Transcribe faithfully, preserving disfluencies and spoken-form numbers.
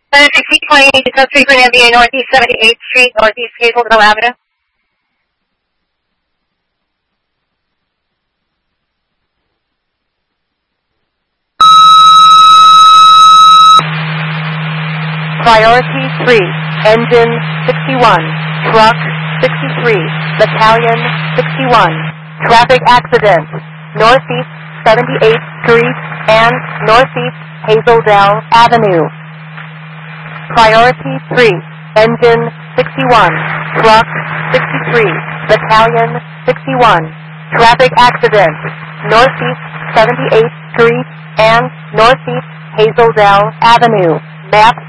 sixteen twenty, South Street, N B A, Northeast seventy-eighth Street, Northeast Hazeldale Avenue. Priority three, Engine sixty-one, Truck sixty-three, Battalion sixty-one. Traffic accident, Northeast seventy-eighth Street and Northeast Hazeldale Avenue. Priority three, Engine sixty-one, Truck sixty-three, Battalion sixty-one. Traffic accident, Northeast seventy-eighth Street and Northeast Hazeldale Avenue. Map